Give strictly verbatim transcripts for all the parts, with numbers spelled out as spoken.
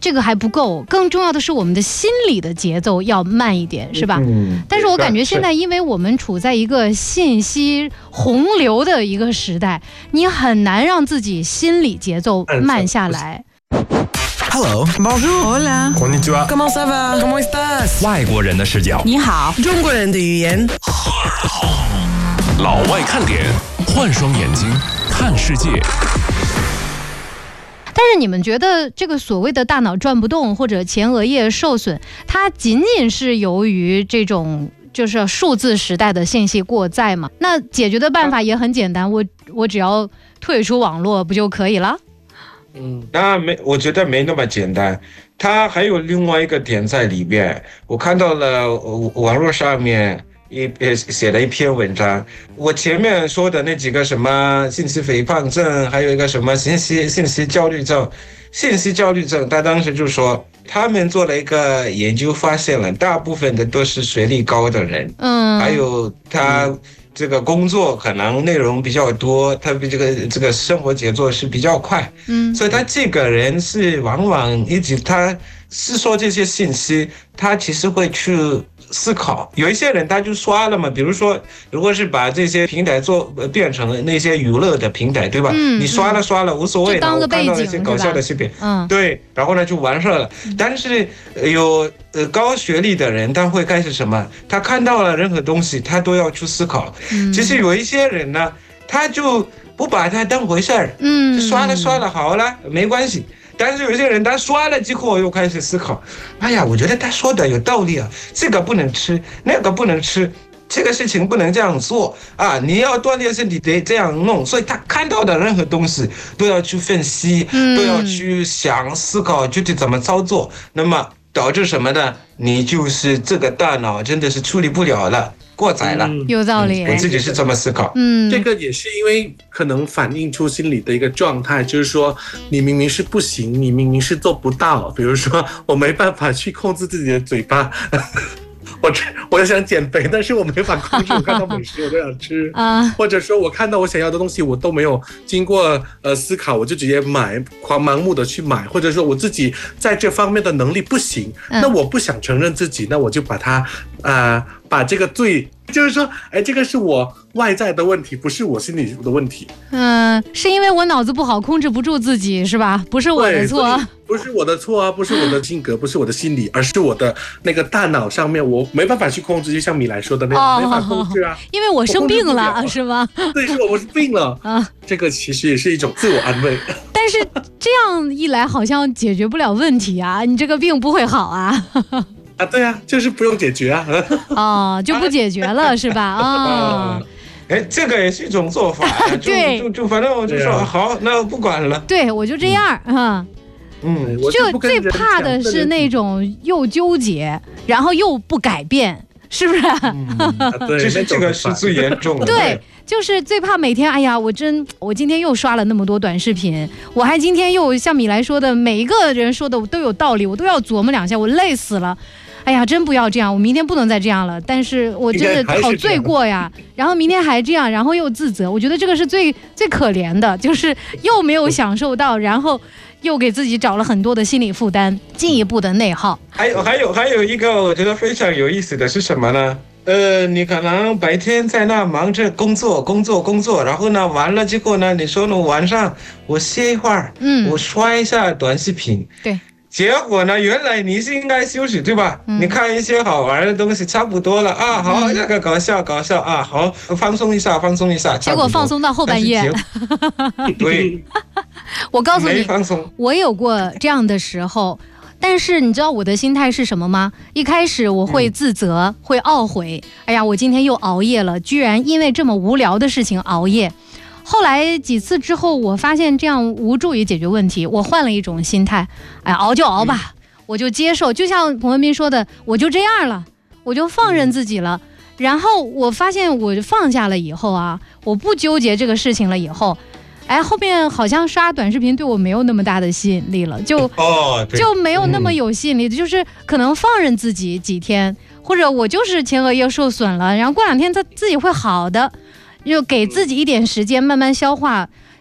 这个还不够，更重要的是我们的心理的节奏要慢一点，是吧？ 嗯， 但是我感觉现在，因为我们处在一个信息洪流的一个时代，你很难让自己心理节奏慢下来。 Hello, Bonjour, Hola, Konnichiwa. Comment ça va? Comment estás? 外国人的视角， 你好，中国人的语言。 老外看点，换双眼睛看世界。 但是你们觉得这个所谓的大脑转不动或者前额叶受损，它仅仅是由于这种就是数字时代的信息过载吗？那解决的办法也很简单，我我只要退出网络不就可以了？ 嗯，那没，我觉得没那么简单。它还有另外一个点在里面。我看到了网络上面一写了一篇文章，我前面说的那几个什么信息肥胖症，还有一个什么信息信息焦虑症，信息焦虑症，他当时就说他们做了一个研究，发现了大部分的都是学历高的人， 嗯， 还有他。嗯这个工作可能内容比较多，他这个这个生活节奏是比较快，嗯，所以他这个人是往往一直他是说这些信息，他其实会去思考。有一些人他就刷了嘛，比如说，如果是把这些平台做变成那些娱乐的平台，对吧？嗯，你刷了刷了无所谓的，我看到一些搞笑的视频，嗯，对，然后呢就完事了。但是有呃高学历的人，他会开始什么？他看到了任何东西，他都要去思考。嗯，其实有一些人呢，他就不把它当回事儿，嗯，就刷了刷了好了，没关系。但是有些人他刷了之后又开始思考，哎呀，我觉得他说的有道理啊，这个不能吃，那个不能吃，这个事情不能这样做啊，你要锻炼身体得这样弄。所以他看到的任何东西都要去分析，嗯，都要去想思考具体怎么操作，那么导致什么呢？你就是这个大脑真的是处理不了了，过载了，嗯， 有道理， 我自己是这么思考。 嗯，这个也是因为可能反映出心理的一个状态，就是说你明明是不行，你明明是做不到。比如说我没办法去控制自己的嘴巴，我我想减肥，但是我没法控制，我看到美食我都想吃啊，或者说我看到我想要的东西，我都没有经过呃思考，我就直接买，狂盲目的去买，或者说我自己在这方面的能力不行，嗯，那我不想承认自己，那我就把它呃把这个罪。就是说，哎，这个是我外在的问题，不是我心理的问题。 嗯，是因为我脑子不好，控制不住自己，是吧？不是我的错， 不是我的错啊，不是我的性格，不是我的心理，而是我的那个大脑上面，我没办法去控制。就像米莱说的那样，哦，没法控制啊， 因为我生病了，是吗？ 对，是我我是病了啊。这个其实也是一种自我安慰。 但是这样一来，好像解决不了问题啊，你这个病不会好啊。 啊，对啊，就是不用解决啊， 哦，就不解决了是吧？啊， 哎，这个也是一种做法， 对， 就就反正我就说好，那不管了， 对我就这样啊， 嗯， 就最怕的是那种又纠结，然后又不改变，是不是？ 对，这是这个是最严重的， 对。就是最怕每天，哎呀，我真，我今天又刷了那么多短视频，我还今天又像米莱说的，每一个人说的都有道理，我都要琢磨两下，我累死了。哎呀，真不要这样，我明天不能再这样了。但是我真的好罪过呀。然后明天还这样，然后又自责，我觉得这个是最最可怜的，就是又没有享受到，然后又给自己找了很多的心理负担，进一步的内耗。 还有还有还有一个我觉得非常有意思的是什么呢？呃，你可能白天在那忙着工作，工作，工作，然后呢，完了之后呢，你说呢，晚上我歇一会儿，嗯，我刷一下短视频， 对， 结果呢，原来你是应该休息，对吧？嗯，你看一些好玩的东西，差不多了啊，好，嗯，这个搞笑，搞笑啊，好，放松一下，放松一下， 结果放松到后半夜， 对， 我告诉你， 没放松， 我有过这样的时候。但是你知道我的心态是什么吗？一开始我会自责，嗯，会懊悔，哎呀，我今天又熬夜了，居然因为这么无聊的事情熬夜。后来几次之后，我发现这样无助于解决问题，我换了一种心态，哎，熬就熬吧，嗯，我就接受，就像彭文斌说的，我就这样了，我就放任自己了。然后我发现我放下了以后啊，我不纠结这个事情了以后，哎，后面好像刷短视频对我没有那么大的吸引力了，就哦， 就没有那么有吸引力，嗯，就是可能放任自己几天，或者我就是前额叶受损了，然后过两天它自己会好的，就给自己一点时间慢慢消化，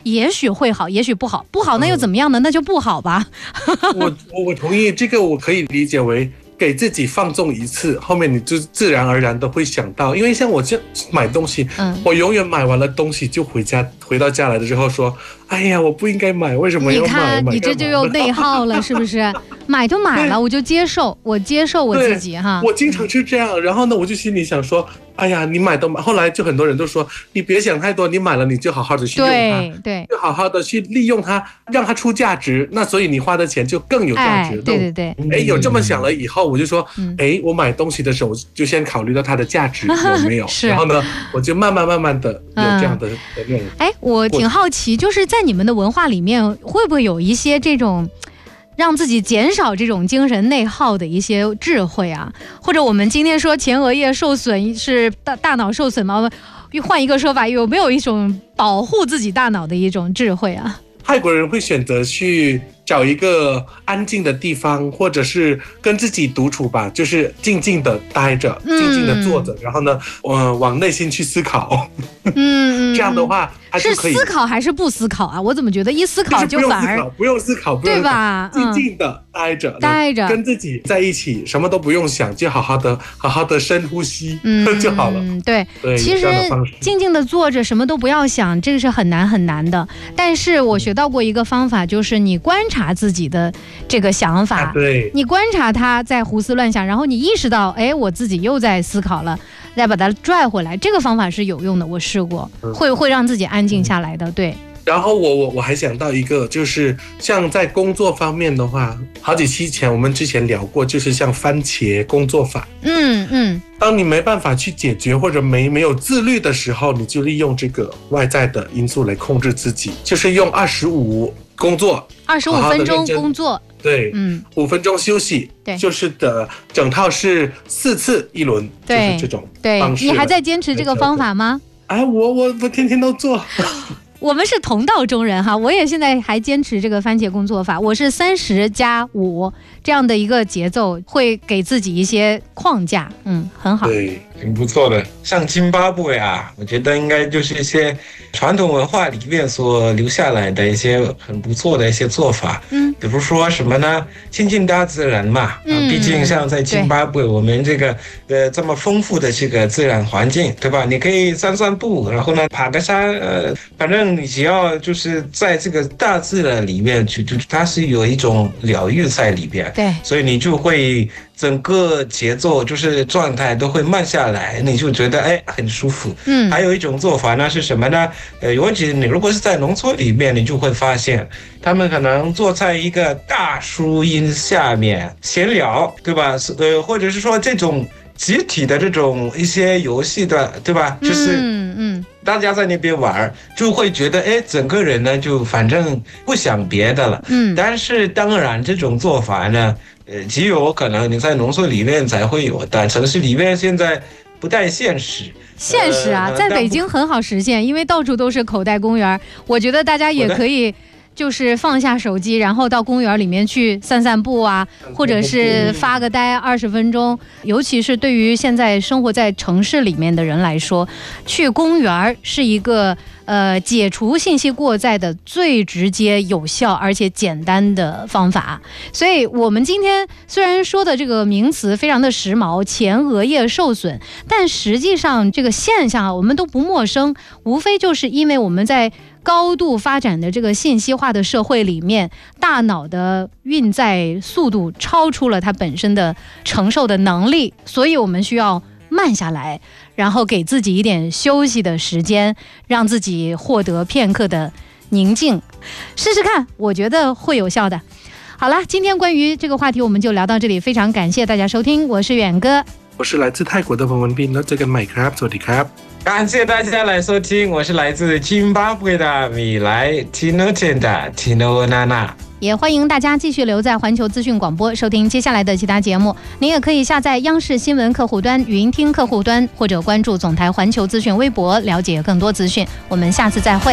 也许会好，也许不好，不好那又怎么样呢？嗯、那就不好吧。 我我同意这个，我可以理解为给自己放纵一次，后面你就自然而然的会想到，因为像我这买东西，嗯，我永远买完了东西就回家，回到家来的时候说，哎呀，我不应该买，为什么要买？ 你看， 买你这就又内耗了，是不是？买就买了，我就接受，我接受我自己哈。 我经常是这样，然后呢，我就心里想说，哎呀，你买都买，后来就很多人都说，你别想太多，你买了你就好好的去用它， 对对， 就好好的去利用它，让它出价值，那所以你花的钱就更有价值。 哎、对对对， 哎，有这么想了以后，我就说，哎、嗯，我买东西的时候，我就先考虑到它的价值有没有，然后呢，我就慢慢慢慢的有这样的那种。 哎、嗯，我挺好奇，就是在你们的文化里面，会不会有一些这种让自己减少这种精神内耗的一些智慧啊？或者我们今天说前额叶受损是大大脑受损吗？换一个说法，有没有一种保护自己大脑的一种智慧啊？ 泰国人会选择去找一个安静的地方，或者是跟自己独处吧，就是静静的待着，嗯、静静的坐着，然后呢，呃，往内心去思考。嗯，这样的话，他就可以是思考还是不思考啊？我怎么觉得一思考就反而不用思考，不用思考， 对吧？ 静静的待着， 待着， 跟自己在一起，什么都不用想，就好好的、好好的深呼吸、嗯、就好了。 嗯，对， 对， 其实静静的坐着，什么都不要想，这个是很难很难的。但是我学到过一个方法，就是你观察自己的这个想法， 啊、对， 你观察他在胡思乱想，然后你意识到，哎，我自己又在思考了，再把它拽回来，这个方法是有用的，我试过，嗯、会会让自己安静下来的，对。 然后我我我还想到一个，就是像在工作方面的话，好几期前我们之前聊过，就是像番茄工作法。 嗯嗯。 当你没办法去解决或者没没有自律的时候，你就利用这个外在的因素来控制自己，就是用二十五工作， 二十五分钟工作， 对，嗯，五分钟休息， 对， 就是的，整套是四次一轮， 对， 就是这种方式。对，你还在坚持这个方法吗？ 哎，我我我天天都做。 我们是同道中人哈，我也现在还坚持这个番茄工作法，我是三十加五这样的一个节奏，会给自己一些框架，嗯，很好， 对，挺不错的。像津巴布韦啊，我觉得应该就是一些传统文化里面所留下来的一些很不错的一些做法，嗯，比如说什么呢？亲近大自然嘛，嗯、啊，毕竟像在津巴布韦，我们这个呃这么丰富的这个自然环境，对吧？你可以散散步，然后呢爬个山，呃，反正你只要就是在这个大自然里面去，就它是有一种疗愈在里边， 对， 所以你就会整个节奏就是状态都会慢下来，你就觉得哎很舒服。嗯，还有一种做法呢是什么呢？呃，尤其你如果是在农村里面，你就会发现他们可能坐在一个大树荫下面闲聊，对吧？呃，或者是说这种集体的这种一些游戏的，对吧？就是嗯嗯，大家在那边玩，就会觉得哎，整个人呢就反正不想别的了。嗯，但是当然这种做法呢，呃，只有可能你在农村里面才会有，但城市里面现在不太现实。 现实啊，在北京很好实现，因为到处都是口袋公园。我觉得大家也可以就是放下手机，然后到公园里面去散散步啊，或者是发个呆二十分钟。尤其是对于现在生活在城市里面的人来说，去公园是一个呃解除信息过载的最直接、有效而且简单的方法。所以我们今天虽然说的这个名词非常的时髦，前额叶受损，但实际上这个现象啊，我们都不陌生，无非就是因为我们在高度发展的这个信息化的社会里面，大脑的运载速度超出了它本身的承受的能力，所以我们需要慢下来，然后给自己一点休息的时间，让自己获得片刻的宁静，试试看，我觉得会有效的。好了，今天关于这个话题我们就聊到这里，非常感谢大家收听，我是远哥， 我是来自泰国的彭文斌，แล้วเจอกันใหม่ครับสวัสดีครับ。 感谢大家来收听，我是来自津巴布韦的米莱 Tino Tenda Tino Nana。 也欢迎大家继续留在环球资讯广播收听接下来的其他节目。您也可以下载央视新闻客户端、语音听客户端，或者关注总台环球资讯微博，了解更多资讯。我们下次再会。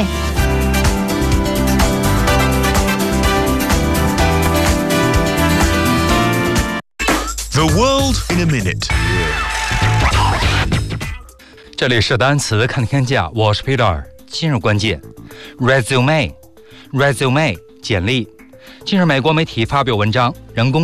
The world in a minute。 这里是单词看天价，我是 Peter。 今日关键 resume resume 简历。近日美国媒体发表文章，人工